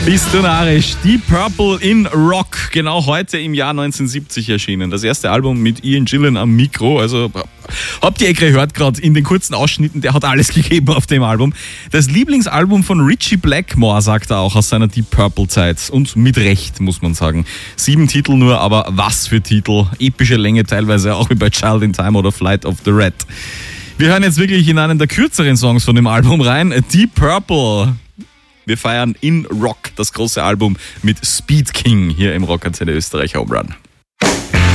Bist du narrisch? Deep Purple in Rock, genau heute im Jahr 1970 erschienen. Das erste Album mit Ian Gillan am Mikro, also habt ihr gehört gerade in den kurzen Ausschnitten, der hat alles gegeben auf dem Album. Das Lieblingsalbum von Ritchie Blackmore, sagt er auch, aus seiner Deep Purple Zeit. Und mit Recht, muss man sagen. 7 Titel nur, aber was für Titel. Epische Länge teilweise, auch wie bei Child in Time oder Flight of the Red. Wir hören jetzt wirklich in einen der kürzeren Songs von dem Album rein. Deep Purple. Wir feiern In Rock, das große Album mit Speed King hier im Rock-Antenne Österreich Home Run.